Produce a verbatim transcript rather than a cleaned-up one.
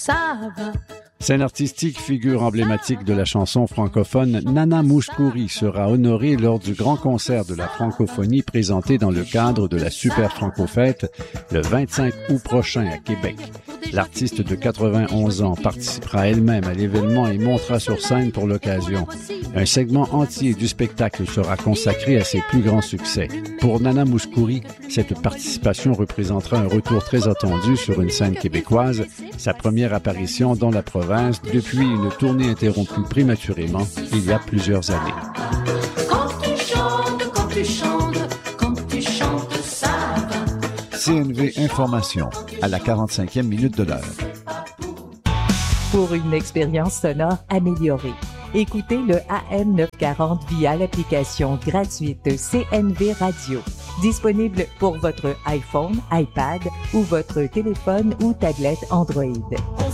ça va. Scène artistique, figure emblématique de la chanson francophone, Nana Mouskouri sera honorée lors du grand concert de la francophonie présenté dans le cadre de la Super Franco-Fête le vingt-cinq août prochain à Québec. L'artiste de quatre-vingt-onze ans participera elle-même à l'événement et montera sur scène pour l'occasion. Un segment entier du spectacle sera consacré à ses plus grands succès. Pour Nana Mouskouri, cette participation représentera un retour très attendu sur une scène québécoise, sa première apparition dans la province depuis une tournée interrompue prématurément il y a plusieurs années. Quand tu chantes, quand tu chantes, quand tu chantes, ça va. C N V Information, à la quarante-cinquième minute de l'heure. Pour une expérience sonore améliorée, écoutez le A M neuf cent quarante via l'application gratuite C N V Radio. Disponible pour votre iPhone, iPad ou votre téléphone ou tablette Android.